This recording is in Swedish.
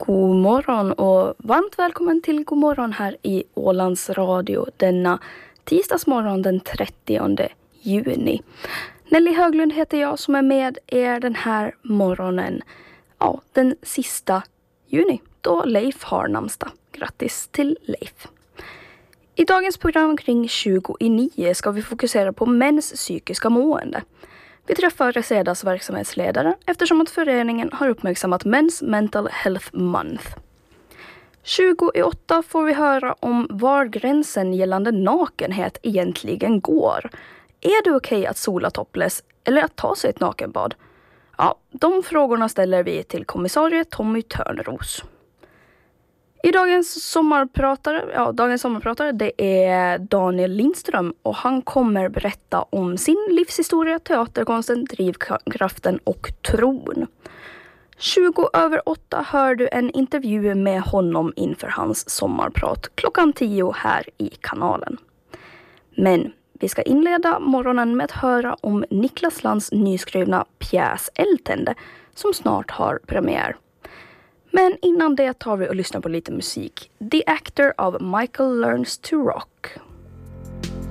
God morgon och varmt välkommen till God morgon här i Ålands Radio denna tisdagsmorgon den 30 juni. Nelly Höglund heter jag som är med er den här morgonen. Ja, den sista juni då Leif har namnsdag. Grattis till Leif. I dagens program kring 20:09 ska vi fokusera på mäns psykiska mående. Vi träffar Resedas verksamhetsledare eftersom att föreningen har uppmärksammat Men's Mental Health Month. 20:08 får vi höra om var gränsen gällande nakenhet egentligen går. Är det okej att sola topless eller att ta sig ett nakenbad? Ja, de frågorna ställer vi till kommissarie Tommy Törnros. I dagens sommarpratare det är Daniel Lindström och han kommer berätta om sin livshistoria, teaterkonsten, drivkraften och tron. 7:08 hör du en intervju med honom inför hans sommarprat klockan 10 här i kanalen. Men vi ska inleda morgonen med att höra om Niklas Lands nyskrivna pjäs Eldtände som snart har premiär. Men innan det tar vi och lyssnar på lite musik. The Actor av Michael Learns to Rock.